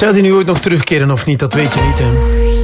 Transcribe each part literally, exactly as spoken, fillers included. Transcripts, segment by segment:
Zou die nu ooit nog terugkeren of niet? Dat weet je niet, hè.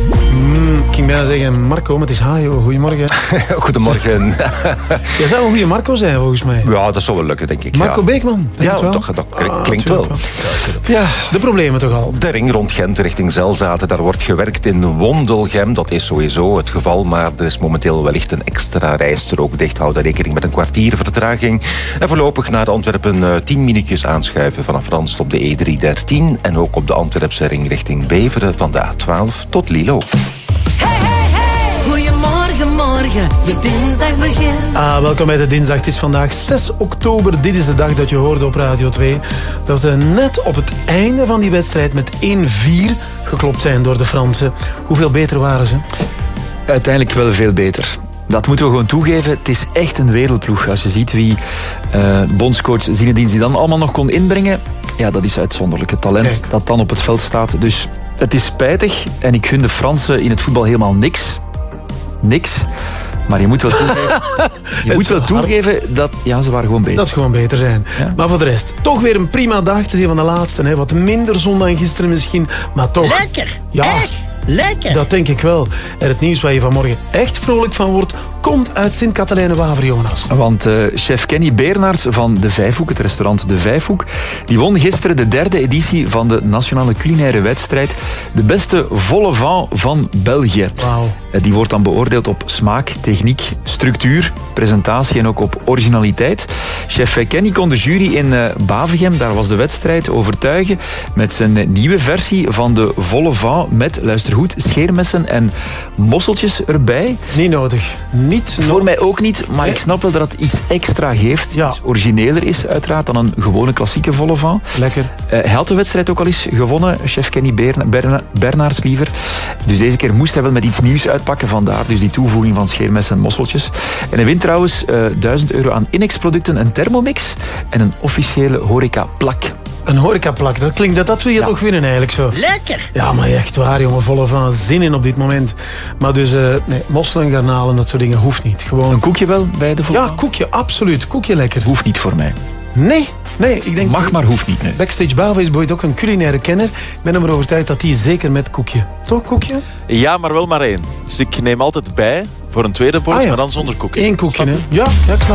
Mm, ik ging bijna zeggen, Marco, maar het is Hajo. Goedemorgen. Goedemorgen. Jij zou een goede Marco zijn, volgens mij. Ja, dat zou wel lukken, denk ik. Marco ja. Beekman, denk ja, wel? toch, dat Ah, klinkt wel. wel. Ja. De problemen toch al? De ring rond Gent richting Zelzaten, daar wordt gewerkt in Wondelgem. Dat is sowieso het geval, maar er is momenteel wellicht een extra rijstrook dicht. Hou daar rekening met een kwartier vertraging. En voorlopig naar Antwerpen uh, tien minuutjes aanschuiven vanaf Randst op de E driehonderddertien. En ook op de Antwerpse ring richting Beveren van de A twaalf tot Lilo. Hey, hey, hey. Goedemorgen, morgen, je dinsdag begint. Ah, welkom bij de dinsdag. Het is vandaag zes oktober. Dit is de dag dat je hoorde op Radio twee dat we net op het einde van die wedstrijd met één vier geklopt zijn door de Fransen. Hoeveel beter waren ze? Uiteindelijk wel veel beter. Dat moeten we gewoon toegeven. Het is echt een wereldploeg. Als je ziet wie uh, bondscoach Zinedine Zidane allemaal nog kon inbrengen, ja, dat is uitzonderlijk. Het talent Kijk. dat dan op het veld staat. Dus het is spijtig en ik gun de Fransen in het voetbal helemaal niks. Niks. Maar je moet wel toegeven, je moet wel toegeven dat ja, ze waren gewoon beter. Dat ze gewoon beter zijn. Ja. Maar voor de rest, toch weer een prima dag. Het is een van de laatste. Hè. Wat minder zon dan gisteren misschien, maar toch. Lekker. Ja, echt lekker. Dat denk ik wel. En het nieuws waar je vanmorgen echt vrolijk van wordt, komt uit Sint-Katelijne-Waver, Jonas. Want uh, chef Kenny Beenaerts van De Vijfhoek, het restaurant De Vijfhoek, die won gisteren de derde editie van de Nationale Culinaire Wedstrijd. De beste volle vent van België. Wauw. Uh, die wordt dan beoordeeld op smaak, techniek, structuur, presentatie en ook op originaliteit. Chef Kenny kon de jury in uh, Bavegem, daar was de wedstrijd, overtuigen met zijn nieuwe versie van de volle vent met, luister goed, scheermessen en mosseltjes erbij. Niet nodig. Niet Voor nodig. mij ook niet, maar nee. ik snap wel dat het iets extra geeft. Ja. Iets origineler is uiteraard dan een gewone klassieke volle vent. Lekker. Uh, hij had de wedstrijd ook al eens gewonnen, chef Kenny Berna- Berna- Bernards liever. Dus deze keer moest hij wel met iets nieuws uitpakken, vandaar dus die toevoeging van scheermessen en mosseltjes. En hij wint trouwens uh, duizend euro aan Inex-producten, een thermomix en een officiële horeca-plak. Een horecaplak, dat klinkt dat, dat wil je ja. toch winnen eigenlijk zo. Lekker! Ja, maar echt waar, jongen, volle van zin in op dit moment. Maar dus, uh, nee, mosselen, garnalen, dat soort dingen hoeft niet. Gewoon... Een koekje wel bij de volle? Ja, koekje, absoluut. Koekje lekker. Hoeft niet voor mij. Nee, nee, ik denk... Mag, maar hoeft niet. Nee. Backstage Bavo is Boyd ook een culinaire kenner. Ik ben er maar overtuigd dat die zeker met koekje. Toch, koekje? Ja, maar wel maar één. Dus ik neem altijd bij voor een tweede bord, ah, ja. maar dan zonder koekje. Eén koekje, hè? Ja, ja, ik snap